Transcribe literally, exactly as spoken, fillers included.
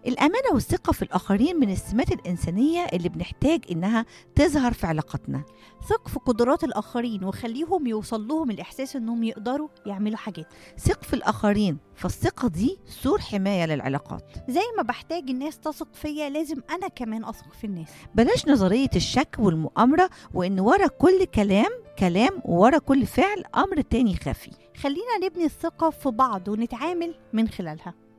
الأمانة والثقة في الآخرين من السمات الإنسانية اللي بنحتاج إنها تظهر في علاقاتنا. ثق في قدرات الآخرين وخليهم يوصل لهم الإحساس إنهم يقدروا يعملوا حاجات. ثق في الآخرين، فالثقة دي سور حماية للعلاقات. زي ما بحتاج الناس تثق فيا لازم أنا كمان أثق في الناس. بلاش نظرية الشك والمؤامرة، وإن ورا كل كلام كلام وورا كل فعل أمر تاني خفي. خلينا نبني الثقة في بعض ونتعامل من خلالها.